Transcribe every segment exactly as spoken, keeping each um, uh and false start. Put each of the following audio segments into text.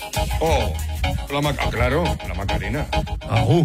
Oh, la Macarena, claro, la Macarena. Ajú.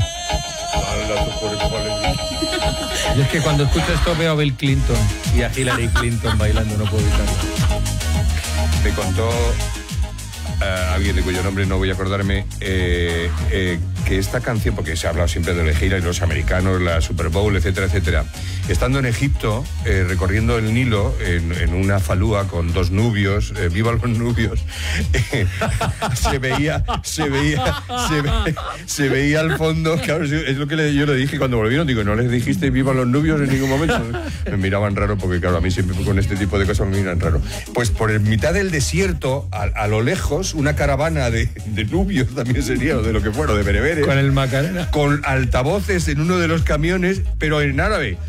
Y es que cuando escucho esto veo a Bill Clinton y a Hillary Clinton bailando, no puedo evitarlo. Me contó uh, alguien de cuyo nombre no voy a acordarme, eh, eh, que esta canción, porque se ha hablado siempre de la gira y los americanos, la Super Bowl, etcétera, etcétera, estando en Egipto, eh, recorriendo el Nilo en, en una falúa con dos nubios, eh, viva los nubios, eh, se veía, se veía, se, ve, se veía al fondo, claro, es lo que le, yo le dije cuando volvieron, digo, ¿no les dijiste viva los nubios en ningún momento? Me miraban raro porque, claro, a mí siempre con este tipo de cosas me miran raro. Pues por el mitad del desierto, a, a lo lejos, una caravana de, de nubios también sería, o de lo que fuera, de bereberes. Con el Macarena. Con altavoces en uno de los camiones, pero en árabe.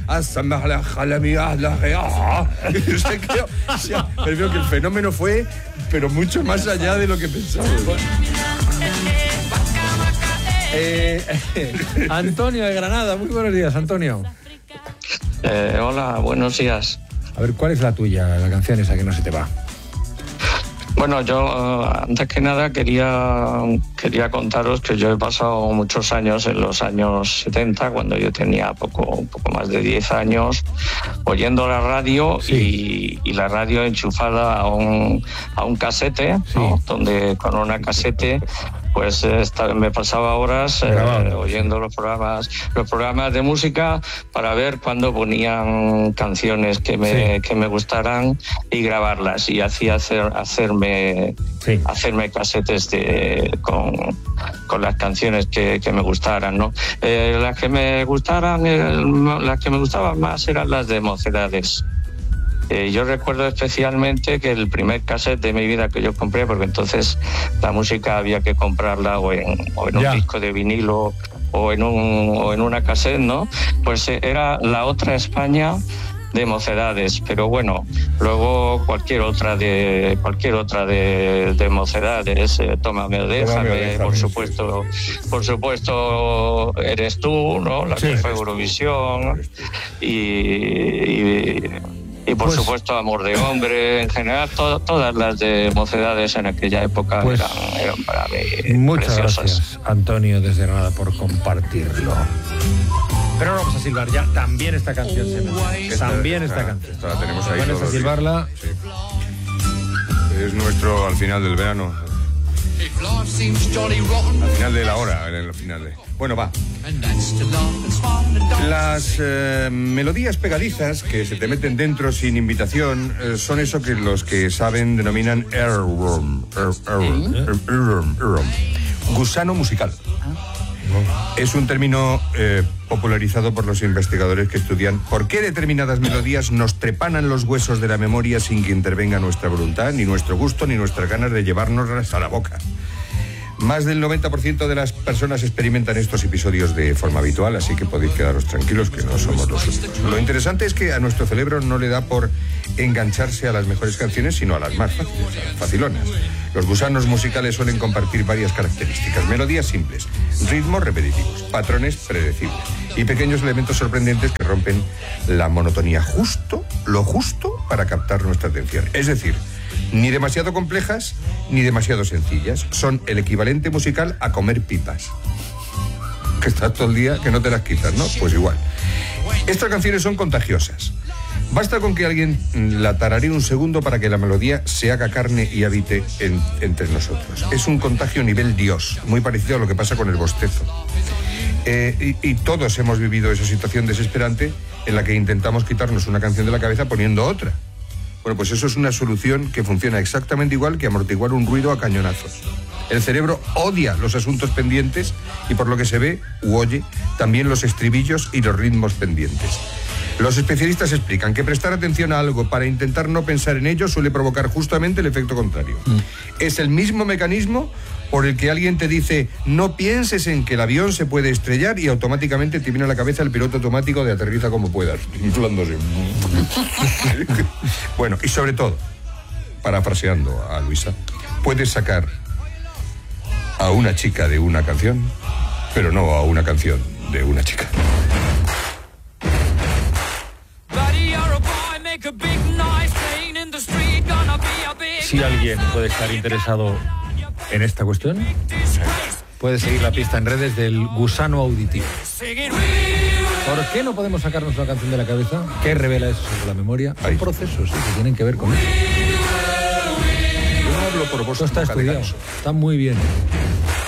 Pero veo que el fenómeno fue, pero mucho más allá de lo que pensaba. Eh, eh, Antonio de Granada, muy buenos días, Antonio. Eh, hola, buenos días. A ver, ¿cuál es la tuya, la canción esa que no se te va? Bueno, yo antes que nada quería, quería contaros que yo he pasado muchos años, en los años setenta, cuando yo tenía poco, un poco más de diez años, oyendo la radio, sí. y, y la radio enchufada a un, a un casete, sí. ¿no? Donde con una casete pues esta, me pasaba horas eh, oyendo los programas los programas de música para ver cuándo ponían canciones que me, sí. que me gustaran y grabarlas, y hacía hacer, hacerme sí. hacerme casetes de, con, con las canciones que, que me gustaran, ¿no? Eh, las que me gustaran eh, las que me gustaban más eran las de Mocedades. Eh, yo recuerdo especialmente que el primer cassette de mi vida que yo compré, porque entonces la música había que comprarla o en, o en un disco de vinilo o en, un, o en una cassette, ¿no? Pues eh, era La Otra España de Mocedades, pero bueno, luego cualquier otra de cualquier otra de, de Mocedades, eh, Tómame o déjame, déjame, por supuesto, por supuesto Eres tú, ¿no? La sí, que fue Eurovisión y, y Y por pues, supuesto Amor de Hombre, en general to, todas las de Mocedades en aquella época pues, eran, eran para mí muchas preciosas. Gracias, Antonio, desde Granada, por compartirlo. Pero ahora vamos a silbar ya también esta canción. Se esta, también esta, esta canción. Esta la tenemos ahí. ¿Pones a silbarla? Sí. Es nuestro al final del verano. Al final de la hora, en el final de... Bueno, va. Las eh, melodías pegadizas que se te meten dentro sin invitación eh, son eso que los que saben denominan earworm, earworm, earworm, earworm, gusano musical. Es un término eh, popularizado por los investigadores que estudian por qué determinadas melodías nos trepanan los huesos de la memoria sin que intervenga nuestra voluntad, ni nuestro gusto, ni nuestras ganas de llevárnoslas a la boca. Más del noventa por ciento de las personas experimentan estos episodios de forma habitual, así que podéis quedaros tranquilos que no somos los únicos. Lo interesante es que a nuestro cerebro no le da por engancharse a las mejores canciones, sino a las más fáciles, a las facilonas. Los gusanos musicales suelen compartir varias características: melodías simples, ritmos repetitivos, patrones predecibles y pequeños elementos sorprendentes que rompen la monotonía, justo, lo justo para captar nuestra atención. Es decir, ni demasiado complejas ni demasiado sencillas. Son el equivalente musical a comer pipas. Que estás todo el día que no te las quitas, ¿no? Pues igual. Estas canciones son contagiosas. Basta con que alguien la tararee un segundo para que la melodía se haga carne y habite en, entre nosotros. Es un contagio nivel Dios, muy parecido a lo que pasa con el bostezo. Eh, y, y todos hemos vivido esa situación desesperante en la que intentamos quitarnos una canción de la cabeza poniendo otra. Bueno, pues eso es una solución que funciona exactamente igual que amortiguar un ruido a cañonazos. El cerebro odia los asuntos pendientes y, por lo que se ve u oye, también los estribillos y los ritmos pendientes. Los especialistas explican que prestar atención a algo para intentar no pensar en ello suele provocar justamente el efecto contrario. Mm. Es el mismo mecanismo por el que alguien te dice no pienses en que el avión se puede estrellar y automáticamente te viene a la cabeza el piloto automático de aterriza como puedas, inflándose. Bueno, y sobre todo, parafraseando a Luisa, puedes sacar a una chica de una canción, pero no a una canción de una chica. Si alguien puede estar interesado en esta cuestión, puede seguir la pista en redes del gusano auditivo. ¿Por qué no podemos sacarnos una canción de la cabeza? ¿Qué revela eso sobre la memoria? Hay procesos, sí, que tienen que ver con eso. Yo no hablo por vos. Esto está estudiado, está muy bien.